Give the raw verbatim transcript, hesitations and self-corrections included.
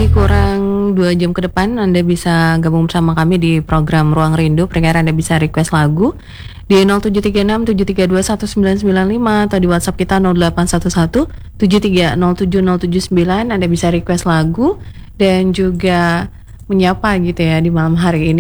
lebih kurang dua jam ke depan Anda bisa gabung bersama kami di program Ruang Rindu. Pendengar Anda bisa request lagu di nol tujuh tiga enam tujuh tiga dua satu sembilan sembilan lima atau di WhatsApp kita nol delapan satu satu tujuh tiga nol tujuh nol tujuh sembilan. Anda bisa request lagu dan juga menyapa gitu ya di malam hari ini.